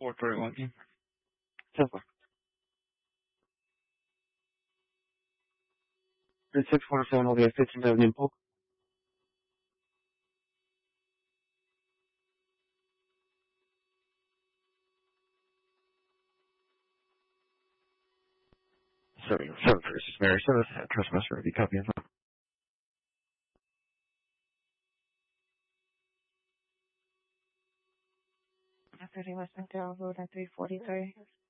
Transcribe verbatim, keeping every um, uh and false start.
four thirty-one. Tesla. six forty-seven will be a fifty-seven impulse. Seven, seven for Sister Mary Service. Trust Master, be copy of that. thirty West Road at three forty-three.